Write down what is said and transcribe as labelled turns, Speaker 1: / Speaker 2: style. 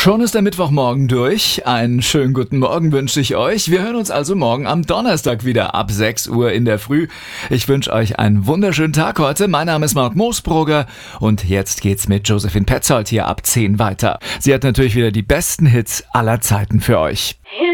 Speaker 1: Schon ist der Mittwochmorgen durch. Einen schönen guten Morgen wünsche ich euch. Wir hören uns also morgen am Donnerstag wieder ab 6 Uhr in der Früh. Ich wünsche euch einen wunderschönen Tag heute. Mein Name ist Mark Moosbrugger und jetzt geht's mit Josephine Petzold hier ab 10 weiter. Sie hat natürlich wieder die besten Hits aller Zeiten für euch.
Speaker 2: Ja.